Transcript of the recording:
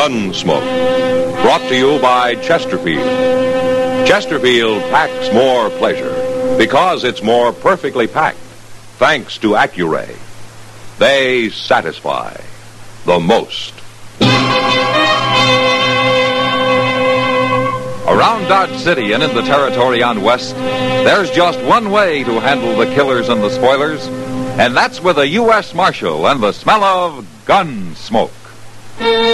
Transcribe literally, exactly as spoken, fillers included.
Gunsmoke. Brought to you by Chesterfield. Chesterfield packs more pleasure because it's more perfectly packed. Thanks to Accuray. They satisfy the most. Around Dodge City and in the territory on West, there's just one way to handle the killers and the spoilers, and that's with a U S Marshal and the smell of gun smoke.